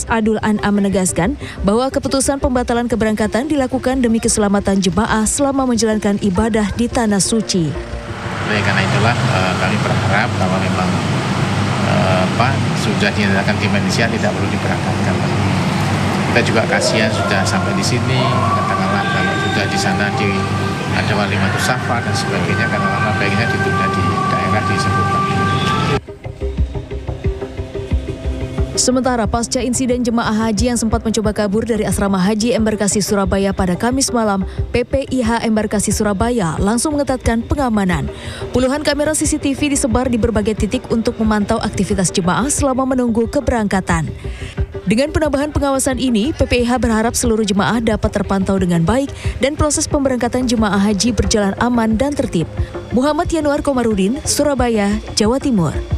Adul An'am menegaskan bahwa keputusan pembatalan keberangkatan dilakukan demi keselamatan jemaah selama menjalankan ibadah di Tanah Suci. Oleh karena itulah kami berharap bahwa memang sudah dinyatakan di Indonesia tidak perlu diberangkatkan. Kita juga kasihan sudah sampai di sini, katakanlah kalau sudah di sana ada walimatus safar dan sebagainya, karena lama baiknya ditunda di daerah disebutkan. Sementara pasca insiden jemaah haji yang sempat mencoba kabur dari asrama haji Embarkasi Surabaya pada Kamis malam, PPIH Embarkasi Surabaya langsung mengetatkan pengamanan. Puluhan kamera CCTV disebar di berbagai titik untuk memantau aktivitas jemaah selama menunggu keberangkatan. Dengan penambahan pengawasan ini, PPIH berharap seluruh jemaah dapat terpantau dengan baik dan proses pemberangkatan jemaah haji berjalan aman dan tertib. Muhammad Yanuar Komarudin, Surabaya, Jawa Timur.